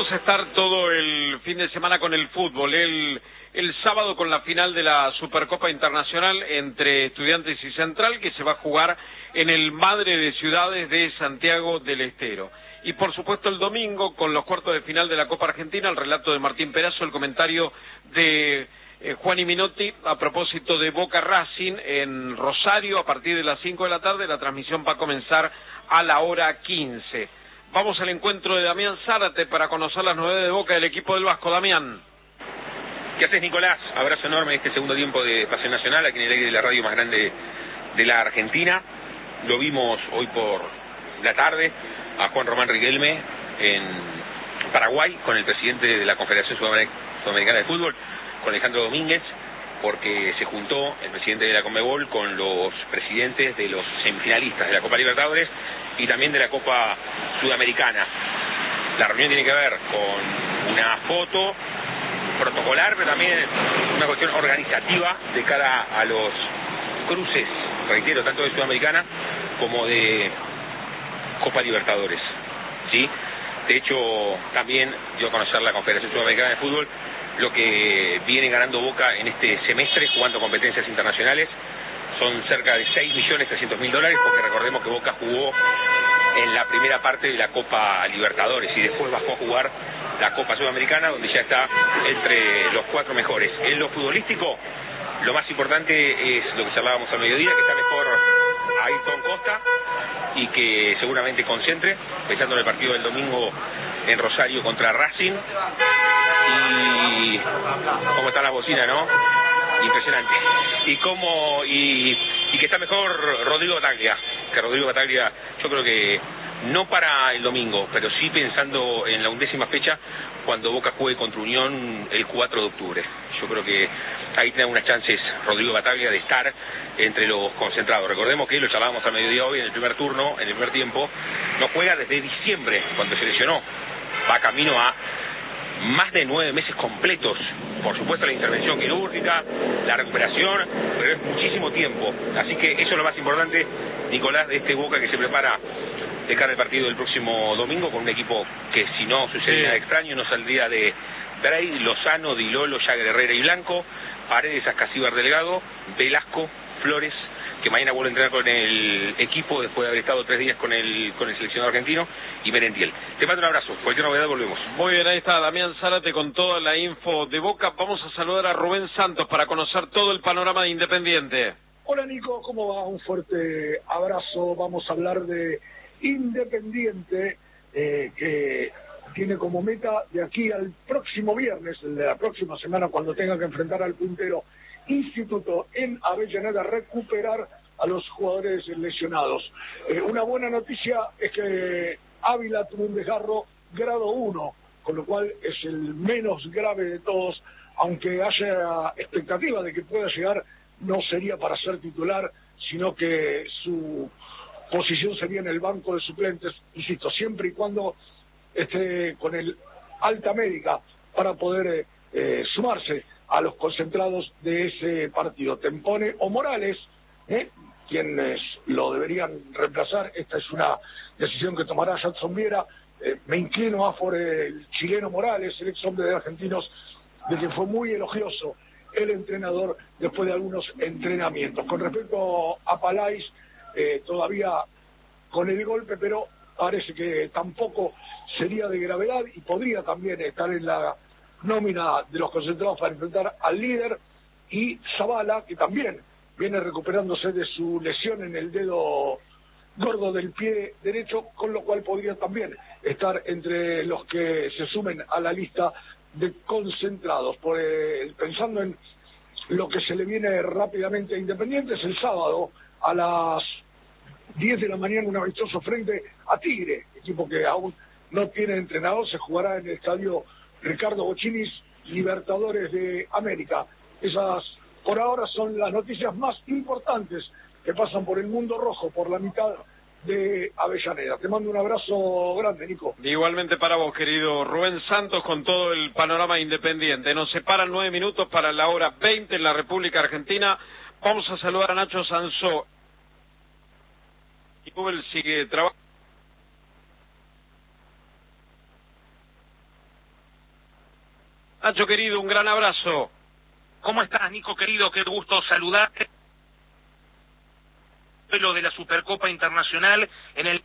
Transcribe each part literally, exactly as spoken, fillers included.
Vamos a estar todo el fin de semana con el fútbol. El, el sábado con la final de la Supercopa Internacional entre Estudiantes y Central, que se va a jugar en el Madre de Ciudades de Santiago del Estero. Y por supuesto el domingo con los cuartos de final de la Copa Argentina, el relato de Martín Perazo, el comentario de eh, Juan y Minotti a propósito de Boca Racing en Rosario a partir de las cinco de la tarde. La transmisión va a comenzar a la hora quince. Vamos al encuentro de Damián Zárate para conocer las novedades de Boca del equipo del Vasco. Damián. ¿Qué haces, Nicolás? Abrazo enorme en este segundo tiempo de Pasión Nacional, aquí en el aire de la radio más grande de la Argentina. Lo vimos hoy por la tarde a Juan Román Riquelme en Paraguay con el presidente de la Confederación Sudamericana de Fútbol, con Alejandro Domínguez, porque se juntó el presidente de la Conmebol con los presidentes de los semifinalistas de la Copa Libertadores y también de la Copa Sudamericana. La reunión tiene que ver con una foto protocolar, pero también una cuestión organizativa de cara a los cruces, reitero, tanto de Sudamericana como de Copa Libertadores, ¿sí? De hecho, también dio a conocer la Confederación Sudamericana de Fútbol lo que viene ganando Boca en este semestre jugando competencias internacionales. Son cerca de seis millones trescientos mil dólares, porque recordemos que Boca jugó en la primera parte de la Copa Libertadores y después bajó a jugar la Copa Sudamericana, donde ya está entre los cuatro mejores. En lo futbolístico, lo más importante es lo que charlábamos al mediodía, que está mejor Ayrton Costa y que seguramente concentre, pensando en el partido del domingo en Rosario contra Racing. Y cómo está la bocina, ¿no? Impresionante. Y cómo y, y que está mejor Rodrigo Bataglia, que Rodrigo Bataglia yo creo que no para el domingo, pero sí pensando en la undécima fecha cuando Boca juegue contra Unión el cuatro de octubre. Yo creo que ahí tiene unas chances Rodrigo Bataglia de estar entre los concentrados. Recordemos que lo charlábamos al mediodía hoy en el primer turno, en el primer tiempo, no juega desde diciembre cuando se lesionó. Va camino a más de nueve meses completos. Por supuesto la intervención quirúrgica, la recuperación, pero es muchísimo tiempo. Así que eso es lo más importante, Nicolás, de este Boca que se prepara de cara al partido del próximo domingo con un equipo que, si no sucede nada extraño, no saldría de Bray, Lozano, Di Lolo, Jagger, Herrera y Blanco, Paredes, Ascasíbar, Delgado, Velasco, Flores, que mañana vuelve a entrenar con el equipo después de haber estado tres días con el con el seleccionado argentino, y Merentiel. Te mando un abrazo, cualquier novedad volvemos. Muy bien, ahí está Damián Zárate con toda la info de Boca. Vamos a saludar a Rubén Santos para conocer todo el panorama de Independiente. Hola Nico, ¿cómo va? Un fuerte abrazo. Vamos a hablar de Independiente, eh, que tiene como meta de aquí al próximo viernes, el de la próxima semana, cuando tenga que enfrentar al puntero Instituto en Avellaneda, recuperar a los jugadores lesionados. Eh, una buena noticia es que Ávila tuvo un desgarro grado uno, con lo cual es el menos grave de todos, aunque haya expectativa de que pueda llegar, no sería para ser titular, sino que su posición sería en el banco de suplentes, insisto, siempre y cuando esté con el alta médica para poder eh, eh, sumarse a los concentrados de ese partido. Tempone o Morales, ¿eh? quienes lo deberían reemplazar. Esta es una decisión que tomará Jackson Viera. Eh, me inclino a por el chileno Morales, el ex hombre de Argentinos, de quien fue muy elogioso el entrenador después de algunos entrenamientos. Con respecto a Palais, eh, todavía con el golpe, pero parece que tampoco sería de gravedad y podría también estar en la nómina de los concentrados para enfrentar al líder. Y Zavala, que también viene recuperándose de su lesión en el dedo gordo del pie derecho, con lo cual podría también estar entre los que se sumen a la lista de concentrados. Por, eh, pensando en lo que se le viene rápidamente a Independiente, es el sábado a las diez de la mañana un amistoso frente a Tigre, equipo que aún no tiene entrenador. Se jugará en el estadio Ricardo Boccinis, Libertadores de América. Esas por ahora son las noticias más importantes que pasan por el mundo rojo, por la mitad de Avellaneda. Te mando un abrazo grande, Nico. Igualmente para vos, querido Rubén Santos, con todo el panorama Independiente. Nos separan nueve minutos para la hora veinte en la República Argentina. Vamos a saludar a Nacho Sansó. Y Google sigue trabajando. Nacho querido, un gran abrazo. ¿Cómo estás, Nico querido? Qué gusto saludarte. Lo de la Supercopa Internacional en el...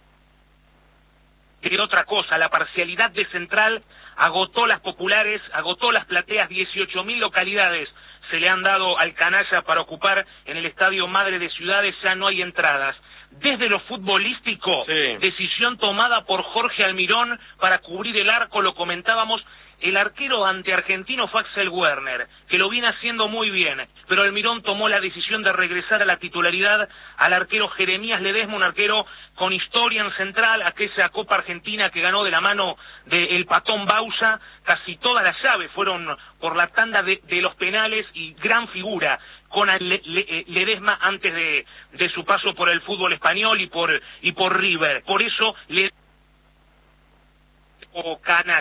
Y otra cosa, la parcialidad de Central agotó las populares, agotó las plateas, dieciocho mil localidades se le han dado al canalla para ocupar en el Estadio Madre de Ciudades, ya no hay entradas. Desde lo futbolístico, sí. Decisión tomada por Jorge Almirón para cubrir el arco, lo comentábamos. El arquero ante Argentino fue Axel Werner, que lo viene haciendo muy bien, pero Almirón tomó la decisión de regresar a la titularidad al arquero Jeremías Ledesma, un arquero con historia en Central, aquella Copa Argentina que ganó de la mano del Patón Bausa, casi todas las llaves fueron por la tanda de, de los penales y gran figura con Le, Le, Ledesma antes de, de su paso por el fútbol español y por, y por River. Por eso le o Cana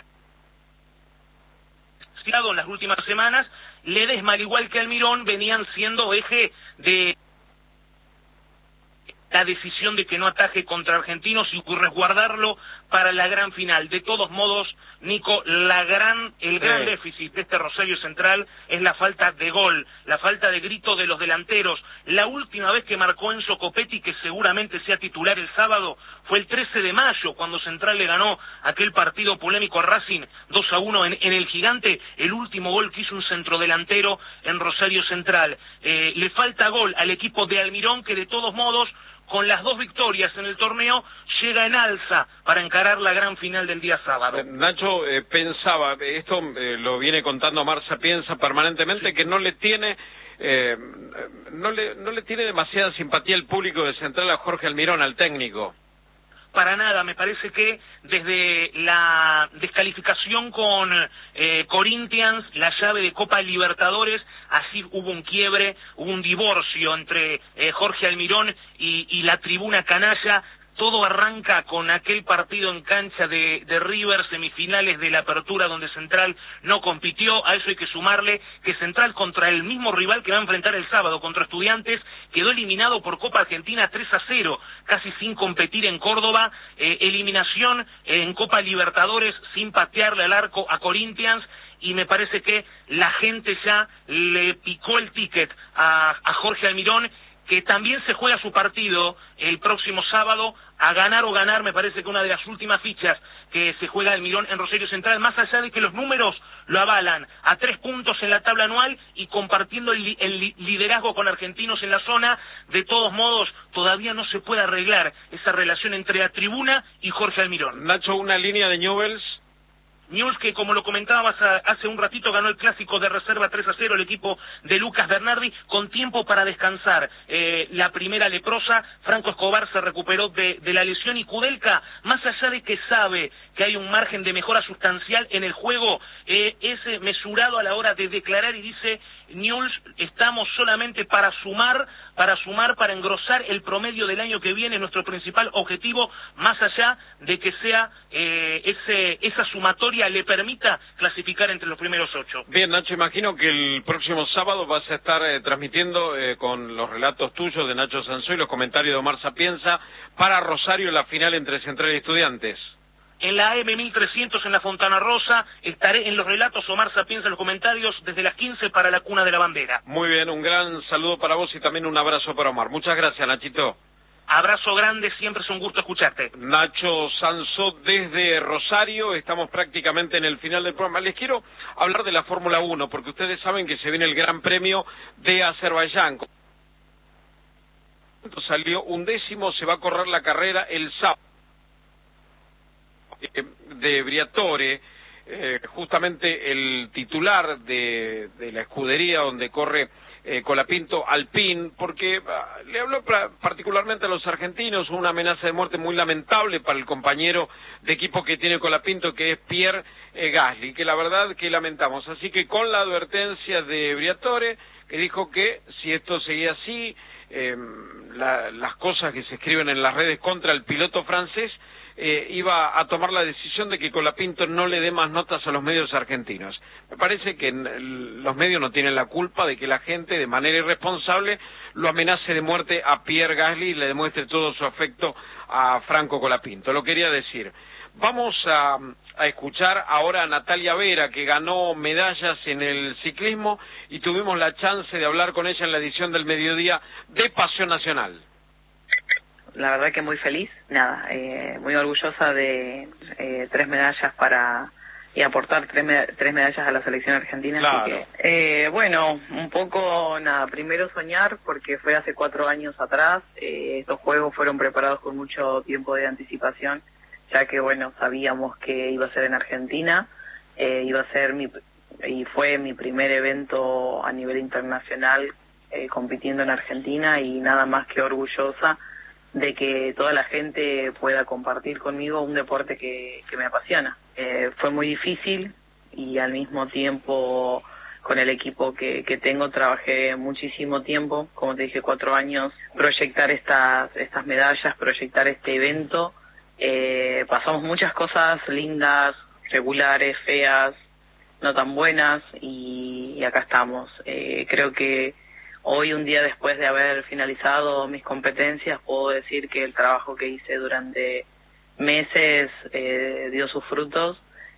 en las últimas semanas, Ledesma, al igual que Almirón, venían siendo eje de la decisión de que no ataje contra Argentinos y resguardarlo para la gran final. De todos modos, Nico, la gran, el gran sí. déficit de este Rosario Central es la falta de gol, la falta de grito de los delanteros. La última vez que marcó Enzo Copetti, que seguramente sea titular el sábado, fue el trece de mayo, cuando Central le ganó aquel partido polémico a Racing dos a uno en, en el Gigante. El último gol que hizo un centrodelantero en Rosario Central. Eh, le falta gol al equipo de Almirón, que de todos modos, con las dos victorias en el torneo, llega en alza para encarar la gran final del día sábado. Nacho, eh, pensaba, esto eh, lo viene contando Marza Piensa permanentemente, sí. que no le tiene eh, no le no le tiene demasiada simpatía el público de Central a Jorge Almirón, al técnico. Para nada, me parece que desde la descalificación con eh, Corinthians, la llave de Copa Libertadores, así hubo un quiebre, hubo un divorcio entre eh, Jorge Almirón y, y la tribuna canalla. Todo arranca con aquel partido en cancha de, de River, semifinales de la Apertura, donde Central no compitió. A eso hay que sumarle que Central, contra el mismo rival que va a enfrentar el sábado, contra Estudiantes, quedó eliminado por Copa Argentina tres a cero, casi sin competir en Córdoba. Eh, eliminación en Copa Libertadores sin patearle al arco a Corinthians. Y me parece que la gente ya le picó el ticket a, a Jorge Almirón, que también se juega su partido el próximo sábado, a ganar o ganar. Me parece que una de las últimas fichas que se juega Almirón en Rosario Central, más allá de que los números lo avalan, a tres puntos en la tabla anual y compartiendo el, li el li liderazgo con Argentinos en la zona. De todos modos, todavía no se puede arreglar esa relación entre la tribuna y Jorge Almirón. Nacho, una línea de Newell's. Newell's, que como lo comentábamos hace un ratito, ganó el clásico de reserva tres a cero el equipo de Lucas Bernardi, con tiempo para descansar. Eh, la primera leprosa, Franco Escobar, se recuperó de, de la lesión, y Kudelka, más allá de que sabe que hay un margen de mejora sustancial en el juego, eh, es mesurado a la hora de declarar y dice: Newell's, estamos solamente para sumar, para sumar, para engrosar el promedio del año que viene, nuestro principal objetivo, más allá de que sea eh, ese, esa sumatoria le permita clasificar entre los primeros ocho. Bien, Nacho, imagino que el próximo sábado vas a estar eh, transmitiendo eh, con los relatos tuyos de Nacho Sanzó y los comentarios de Omar Sapienza para Rosario la final entre Central y Estudiantes. En la A M mil trescientos en la Fontana Rosa estaré en los relatos, Omar Sapienza en los comentarios, desde las quince para la Cuna de la Bandera. Muy bien, un gran saludo para vos y también un abrazo para Omar. Muchas gracias, Nachito. Abrazo grande, siempre es un gusto escucharte. Nacho Sanzó desde Rosario, estamos prácticamente en el final del programa. Les quiero hablar de la Fórmula uno, porque ustedes saben que se viene el Gran Premio de Azerbaiyán. Salió undécimo, se va a correr la carrera el sábado de Briatore, eh, justamente el titular de, de la escudería donde corre eh, Colapinto Alpine, porque uh, le habló pra, particularmente a los argentinos, una amenaza de muerte muy lamentable para el compañero de equipo que tiene Colapinto, que es Pierre eh, Gasly, que la verdad que lamentamos. Así que con la advertencia de Briatore, que dijo que si esto seguía así, eh, la, las cosas que se escriben en las redes contra el piloto francés, Eh, iba a tomar la decisión de que Colapinto no le dé más notas a los medios argentinos. Me parece que los medios no tienen la culpa de que la gente, de manera irresponsable, lo amenace de muerte a Pierre Gasly y le demuestre todo su afecto a Franco Colapinto. Lo quería decir. Vamos a, a escuchar ahora a Natalia Vera, que ganó medallas en el ciclismo y tuvimos la chance de hablar con ella en la edición del mediodía de Pasión Nacional. La verdad que muy feliz, nada, eh, muy orgullosa de eh, tres medallas para y aportar tres, med tres medallas a la selección argentina. Claro. Así que, eh, bueno, un poco, nada, primero soñar, porque fue hace cuatro años atrás, eh, estos juegos fueron preparados con mucho tiempo de anticipación, ya que, bueno, sabíamos que iba a ser en Argentina, eh, iba a ser mi, y fue mi primer evento a nivel internacional eh, compitiendo en Argentina, y nada más que orgullosa de que toda la gente pueda compartir conmigo un deporte que, que me apasiona. Eh, fue muy difícil y al mismo tiempo con el equipo que, que tengo trabajé muchísimo tiempo, como te dije, cuatro años, proyectar estas, estas medallas, proyectar este evento. Eh, pasamos muchas cosas lindas, regulares, feas, no tan buenas, y, y acá estamos. Eh, creo que hoy, un día después de haber finalizado mis competencias, puedo decir que el trabajo que hice durante meses eh, dio sus frutos,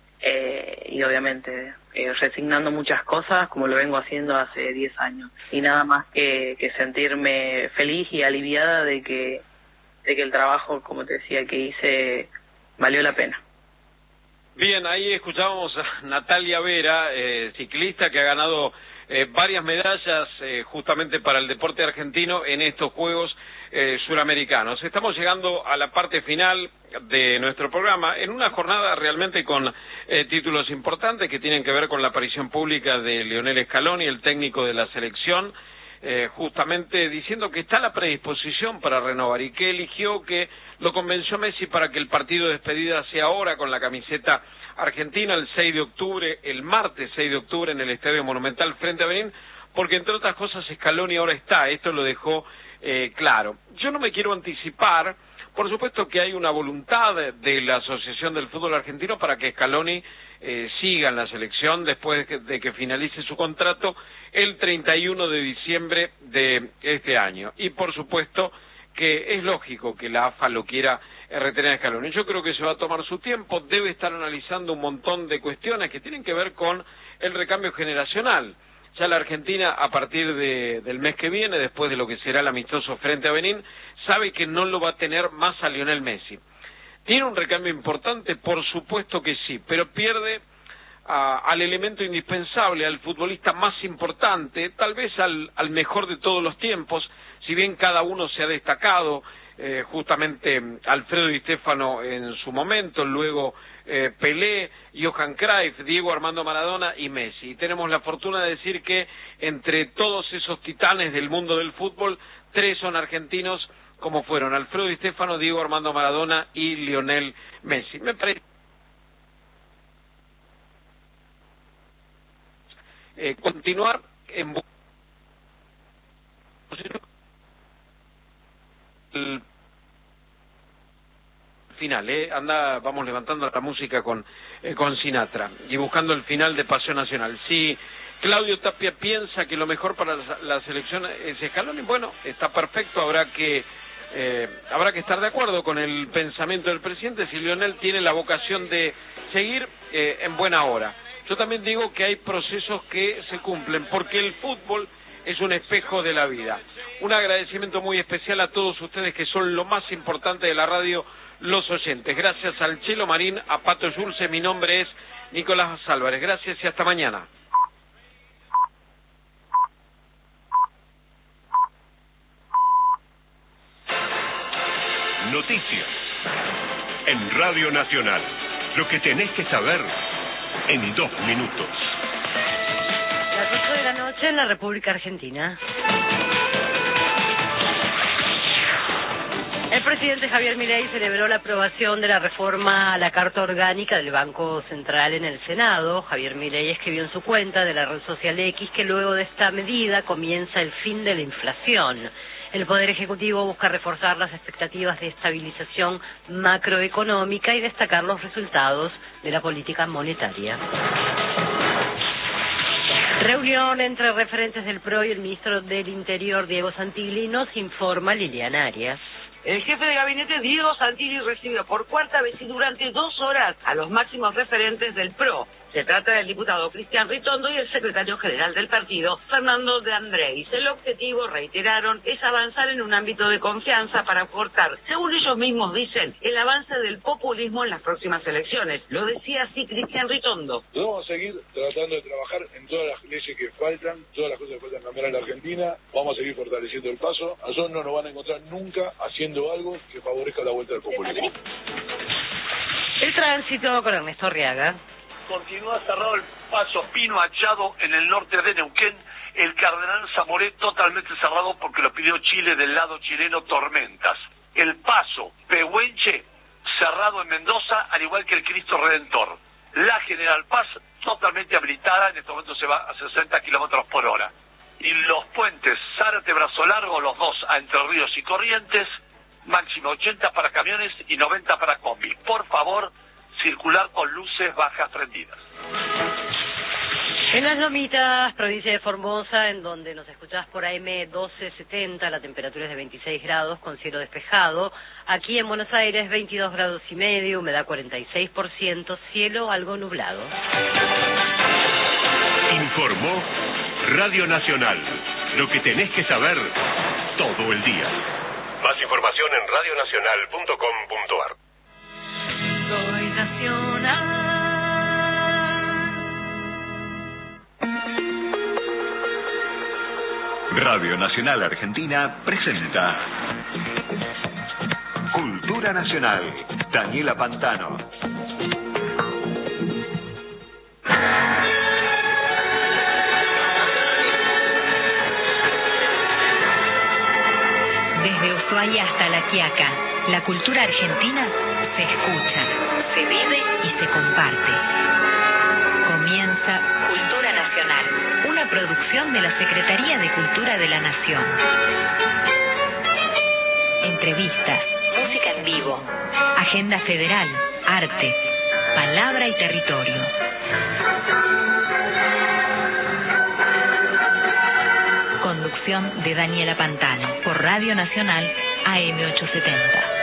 eh, y obviamente eh, resignando muchas cosas, como lo vengo haciendo hace diez años. Y nada más que, que sentirme feliz y aliviada de que, de que el trabajo, como te decía, que hice valió la pena. Bien, ahí escuchábamos a Natalia Vera, eh, ciclista que ha ganado Eh, varias medallas eh, justamente para el deporte argentino en estos Juegos eh, Suramericanos. Estamos llegando a la parte final de nuestro programa, en una jornada realmente con eh, títulos importantes que tienen que ver con la aparición pública de Lionel Scaloni, el técnico de la selección, eh, justamente diciendo que está a la predisposición para renovar, y que eligió, que lo convenció Messi para que el partido de despedida sea ahora con la camiseta argentina, el seis de octubre, el martes seis de octubre en el Estadio Monumental frente a Benín, porque entre otras cosas Scaloni ahora está, esto lo dejó eh, claro. Yo no me quiero anticipar, por supuesto que hay una voluntad de la Asociación del Fútbol Argentino para que Scaloni eh, siga en la selección después de que finalice su contrato el treinta y uno de diciembre de este año, y por supuesto que es lógico que la A F A lo quiera retener a Scaloni. Yo creo que se va a tomar su tiempo, debe estar analizando un montón de cuestiones que tienen que ver con el recambio generacional. Ya la Argentina, a partir de, del mes que viene, después de lo que será el amistoso frente a Benín, sabe que no lo va a tener más a Lionel Messi. ¿Tiene un recambio importante? Por supuesto que sí, pero pierde a, al elemento indispensable, al futbolista más importante, tal vez al, al mejor de todos los tiempos, si bien cada uno se ha destacado, eh, justamente Alfredo Di Stéfano en su momento, luego eh, Pelé, Johan Cruyff, Diego Armando Maradona y Messi. Y tenemos la fortuna de decir que entre todos esos titanes del mundo del fútbol, tres son argentinos, como fueron Alfredo Di Stéfano, Diego Armando Maradona y Lionel Messi. Me parece eh, continuar en el final, eh, anda, vamos levantando la música con eh, con Sinatra y buscando el final de Pasión Nacional. Si Claudio Tapia piensa que lo mejor para la, la selección es Scaloni, bueno, está perfecto, habrá que eh, habrá que estar de acuerdo con el pensamiento del presidente. Si Lionel tiene la vocación de seguir, eh, en buena hora. Yo también digo que hay procesos que se cumplen, porque el fútbol es un espejo de la vida. Un agradecimiento muy especial a todos ustedes que son lo más importante de la radio, los oyentes. Gracias al Chelo Marín, a Pato Yulce, mi nombre es Nicolás Álvarez. Gracias y hasta mañana. Noticias en Radio Nacional. Lo que tenés que saber en dos minutos. Las ocho de la noche en la República Argentina. El presidente Javier Milei celebró la aprobación de la reforma a la Carta Orgánica del Banco Central en el Senado. Javier Milei escribió en su cuenta de la red social X que luego de esta medida comienza el fin de la inflación. El Poder Ejecutivo busca reforzar las expectativas de estabilización macroeconómica y destacar los resultados de la política monetaria. Reunión entre referentes del P R O y el ministro del Interior, Diego Santilli, nos informa Liliana Arias. El jefe de gabinete Diego Santilli recibió por cuarta vez y durante dos horas a los máximos referentes del P R O. Se trata del diputado Cristian Ritondo y el secretario general del partido, Fernando de Andrés. El objetivo, reiteraron, es avanzar en un ámbito de confianza para aportar, según ellos mismos dicen, el avance del populismo en las próximas elecciones. Lo decía así Cristian Ritondo. Vamos a seguir tratando de trabajar en todas las leyes que faltan, todas las cosas que faltan cambiar en la Argentina. Vamos a seguir fortaleciendo el paso. A nosotros no nos van a encontrar nunca haciendo algo que favorezca la vuelta del populismo. El tránsito con Ernesto Arriaga. Continúa cerrado el paso Pino Achado en el norte de Neuquén, el Cardenal Zamoré totalmente cerrado porque lo pidió Chile del lado chileno, tormentas. El paso Pehuenche cerrado en Mendoza, al igual que el Cristo Redentor. La General Paz totalmente habilitada, en este momento se va a sesenta kilómetros por hora. Y los puentes Zárate, Brazo Largo, los dos a Entre Ríos y Corrientes, máximo ochenta para camiones y noventa para combi. Por favor, circular con luces bajas prendidas. En Las Lomitas, provincia de Formosa, en donde nos escuchás por A M doce setenta, la temperatura es de veintiséis grados con cielo despejado. Aquí en Buenos Aires, veintidós grados y medio, humedad cuarenta y seis por ciento, cielo algo nublado. Informó Radio Nacional. Lo que tenés que saber todo el día. Más información en radio nacional punto com punto a r. Soy nacional. Radio Nacional Argentina presenta Cultura Nacional. Daniela Pantano. Desde Ushuaia hasta La Quiaca, la cultura argentina se escucha, se vive y se comparte. Comienza Cultura Nacional, una producción de la Secretaría de Cultura de la Nación. Entrevistas, música en vivo, agenda federal, arte, palabra y territorio. Conducción de Daniela Pantano, por Radio Nacional A M ochocientos setenta.